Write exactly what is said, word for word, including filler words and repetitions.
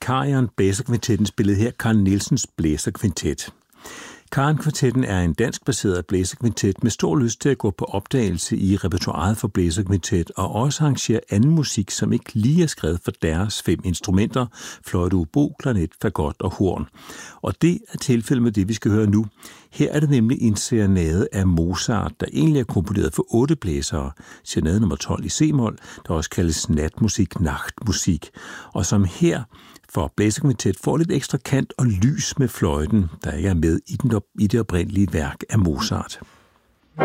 Karian Blæserkvintetten spillede her Carl Nielsens Blæserkvintet. Karian-kvintetten er en dansk-baseret blæserkvintet med stor lyst til at gå på opdagelse i repertoiret for blæserkvintet og også arrangere anden musik, som ikke lige er skrevet for deres fem instrumenter, fløjte, obo, klarinet, fagot og horn. Og det er tilfældet med det, vi skal høre nu. Her er det nemlig en serenade af Mozart, der egentlig er komponeret for otte blæsere. Serenade nummer tolv i c-mol, der også kaldes natmusik, nachtmusik, og som her for blæserkvintet får lidt ekstra kant og lys med fløjten, der ikke er med i, den, i det oprindelige værk af Mozart.